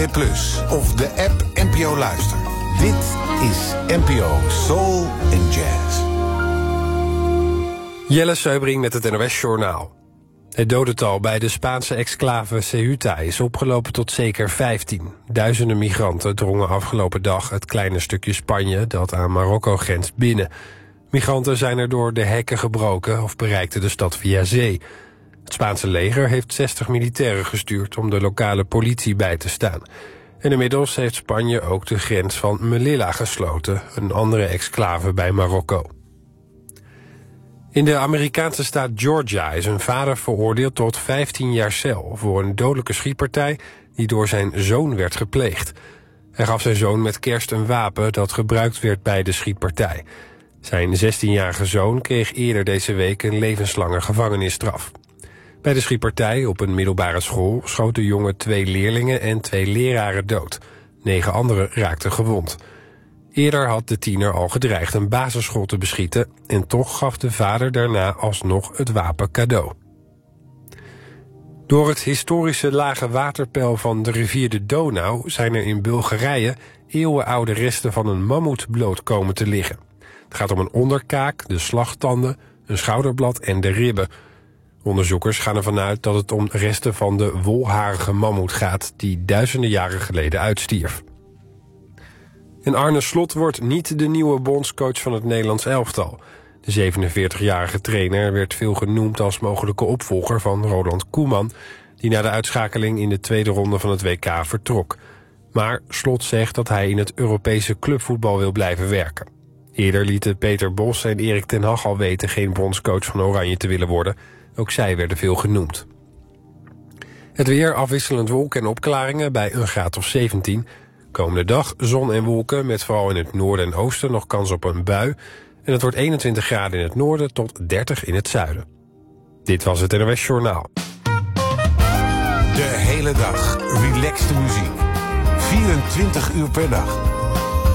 Plus of de app NPO Luister. Dit is NPO Soul and Jazz. Jelle Seubring met het NOS-journaal. Het dodental bij de Spaanse exclave Ceuta is opgelopen tot zeker 15. Duizenden migranten drongen afgelopen dag het kleine stukje Spanje dat aan Marokko grenst binnen. Migranten zijn er door de hekken gebroken of bereikten de stad via zee. Het Spaanse leger heeft 60 militairen gestuurd om de lokale politie bij te staan. En inmiddels heeft Spanje ook de grens van Melilla gesloten, een andere exclave bij Marokko. In de Amerikaanse staat Georgia is een vader veroordeeld tot 15 jaar cel voor een dodelijke schietpartij die door zijn zoon werd gepleegd. Hij gaf zijn zoon met kerst een wapen dat gebruikt werd bij de schietpartij. Zijn 16-jarige zoon kreeg eerder deze week een levenslange gevangenisstraf. Bij de schietpartij op een middelbare school schoot de jongen 2 leerlingen en 2 leraren dood. 9 anderen raakten gewond. Eerder had de tiener al gedreigd een basisschool te beschieten en toch gaf de vader daarna alsnog het wapen cadeau. Door het historische lage waterpeil van de rivier de Donau zijn er in Bulgarije eeuwenoude resten van een mammoet bloot komen te liggen. Het gaat om een onderkaak, de slagtanden, een schouderblad en de ribben. Onderzoekers gaan ervan uit dat het om resten van de wolharige mammoet gaat die duizenden jaren geleden uitstierf. En Arne Slot wordt niet de nieuwe bondscoach van het Nederlands elftal. De 47-jarige trainer werd veel genoemd als mogelijke opvolger van Ronald Koeman, die na de uitschakeling in de tweede ronde van het WK vertrok. Maar Slot zegt dat hij in het Europese clubvoetbal wil blijven werken. Eerder lieten Peter Bos en Erik ten Hag al weten geen bondscoach van Oranje te willen worden. Ook zij werden veel genoemd. Het weer, afwisselend wolken en opklaringen bij een graad of 17. Komende dag zon en wolken met vooral in het noorden en oosten nog kans op een bui. En het wordt 21 graden in het noorden tot 30 in het zuiden. Dit was het NOS Journaal. De hele dag relaxte muziek. 24 uur per dag.